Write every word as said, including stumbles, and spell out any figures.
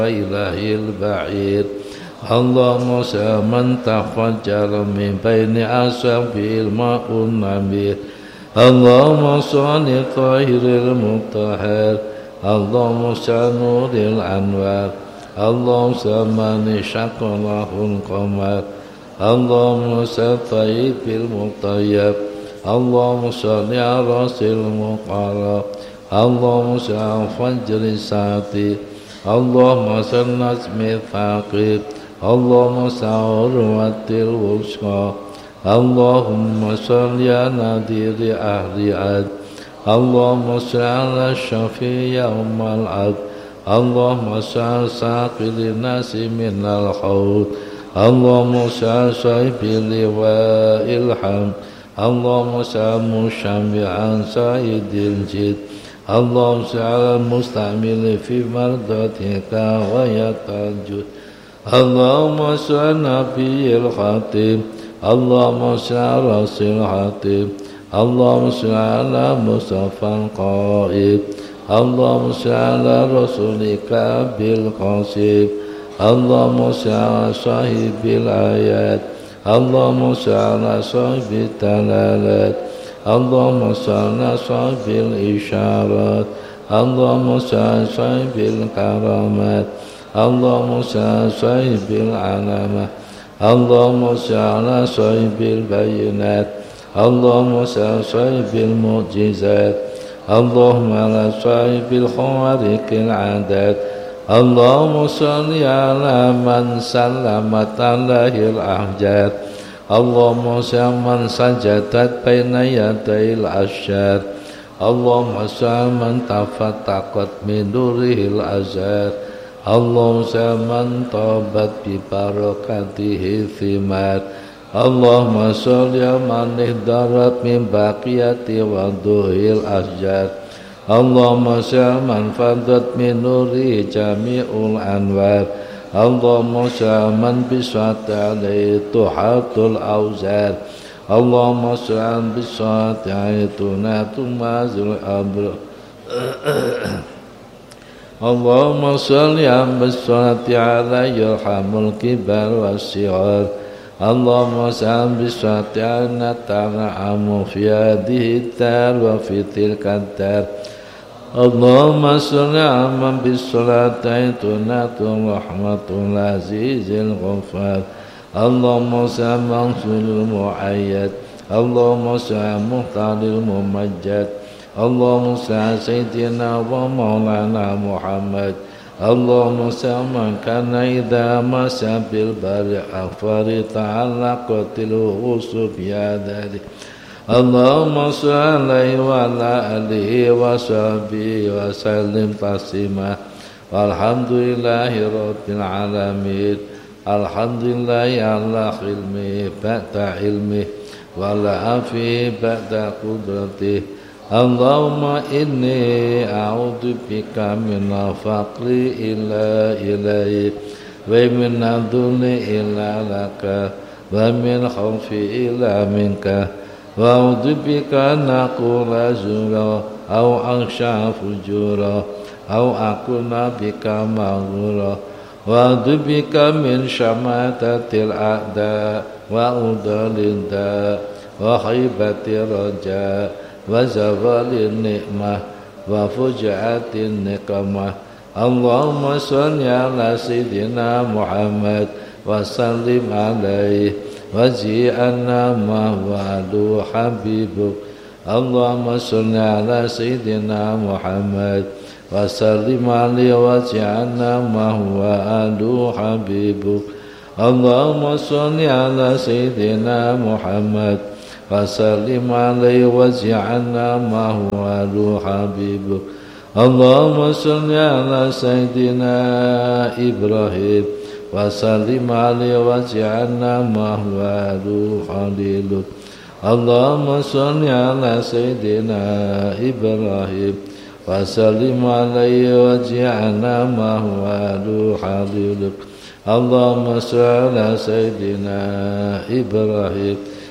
إله البعير اللهم سل من تفجر من بين أصابعه الماء النمير اللهم صل طاهر المطهر اللهم صل نور الأنوار اللهم صل من شق له القمر اللهم صل طيب المطيب اللهم صل على رأس المقرب اللهم صل فجر الساعة اللهم صل نجم الثاقب اللهم صل عروة الوثقى اللهم صل يا نذير أهل عاد اللهم صل على الشفيع يوم العرض اللهم صل ساقي الناس من الحوض اللهم صل صاحب لواء الحمد اللهم صل مشمعا سعيد الجد اللهم صل على المستعمل في مرضاتك ويتجد اللهم صل على النبي الخاتم اللهم صل على رأس الحاتم اللهم صل على مصطفى القائد اللهم صل على رسولك بالقاسم اللهم صل على صاحب الآيات اللهم صل على صاحب الدلالات اللهم صل على صاحب الإشارات اللهم صل على صاحب الكرامات اللهم صل على صاحب العلامات اللهم صل على صاحب البينات اللهم صل على صاحب المعجزات اللهم على صاحب الخوارق العادات اللهم صل على من سلمت عليه الأحجار اللهم صل من سجدت بين يدي الأشجار اللهم صل من تفتقت من نوره الأزهار اللهم صل من طابت ببركاته الثمار اللهم صل على من اهدرت من بقية وضوء الأشجار اللهم صل من فضت من نوره جميع الأنوار اللهم صل من بسعت عليه تحاط الأوزار اللهم صل بسعت عليه تنات مازل الأمر اللهم صل بالصلاة عليه يرحم الكبار والصغار اللهم صل بالصلاة على تنعم في هذه الدار وفي تلك الدار اللهم صل على من بالصلاة تنات رحمة العزيز الغفار اللهم صل منصور المؤيد اللهم صل مختار الممجد اللهم صل على سيدنا ومولانا محمد اللهم صل من كان إذا مس بالبر أغفر تعلقت الغص في ذلك اللهم صل عليه وعلى آله وصحبه وسلم تسليما والحمد لله رب العالمين الحمد لله على علمه بعد علمه والعافية بعد قدرته اللهم إني أعوذ بك من الفقر إلى إليك ومن الذل إلى لك ومن خوف إلى منك وأعوذ بك أن أقول زورا أو أخشى فجورا أو أكون بك مغرورا وأعوذ بك من شماتة الأعداء وأضل الداء وخيبة الرجاء وزوال النعمة وفجعة النقمة اللهم صل على سيدنا محمد وسلم عليه وجعلنا ما وعد حبيبك اللهم صل على سيدنا محمد وسلم عليه وجعلنا ما وعد حبيبك اللهم صل على سيدنا محمد وسلم عليه واجعلنا ما هو روح حبيبك اللهم صل على سيدنا إبراهيم وسلم عليه واجعلنا ما هو روح خليلك اللهم صل على سيدنا إبراهيم وسلم عليه واجعلنا ما هو روح خليلك اللهم صل على سيدنا إبراهيم